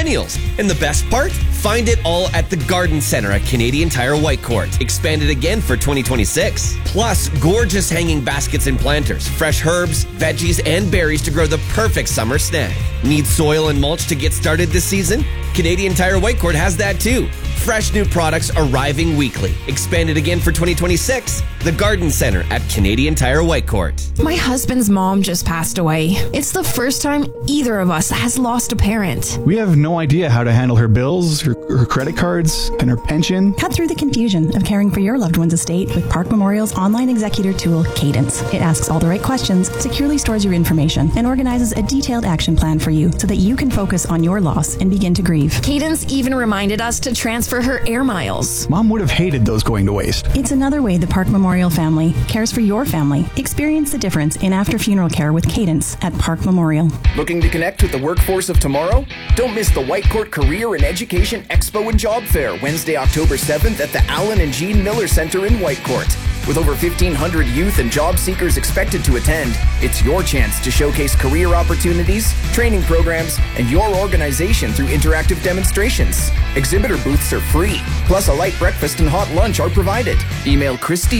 millennials. And the best part? Find it all at the Garden Center at Canadian Tire Whitecourt. Expanded again for 2026. Plus, gorgeous hanging baskets and planters, fresh herbs, veggies, and berries to grow the perfect summer snack. Need soil and mulch to get started this season? Canadian Tire Whitecourt has that too. Fresh new products arriving weekly. Expanded again for 2026. The Garden Center at Canadian Tire Whitecourt. My husband's mom just passed away. It's the first time either of us has lost a parent. We have no idea how to handle her bills, her credit cards, and her pension. Cut through the confusion of caring for your loved one's estate with Park Memorial's online executor tool, Cadence. It asks all the right questions, securely stores your information, and organizes a detailed action plan for you so that you can focus on your loss and begin to grieve. Cadence even reminded us to transfer her air miles. Mom would have hated those going to waste. It's another way the Park Memorial family cares for your family. Experience the difference in after-funeral care with Cadence at Park Memorial. Looking to connect with the workforce of tomorrow? Don't miss the Whitecourt Career and Education Expo and Job Fair, Wednesday, October 7th at the Allen and Jean Miller Center in Whitecourt. With over 1,500 youth and job seekers expected to attend, it's your chance to showcase career opportunities, training programs, and your organization through interactive demonstrations. Exhibitor booths are free, plus a light breakfast and hot lunch are provided. Email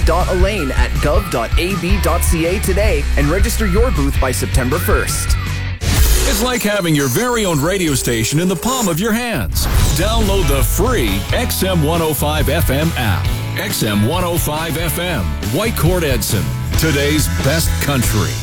christy.elaine@gov.ab.ca today and register your booth by September 1st. It's like having your very own radio station in the palm of your hands. Download the free XM 105 FM app. XM 105 FM, Whitecourt Edson, today's best country.